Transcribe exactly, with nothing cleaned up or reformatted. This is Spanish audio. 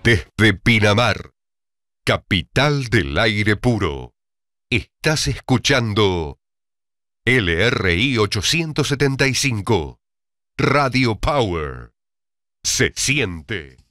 Desde Pinamar, capital del aire puro, estás escuchando L R I ochocientos setenta y cinco, Radio Power. Se siente.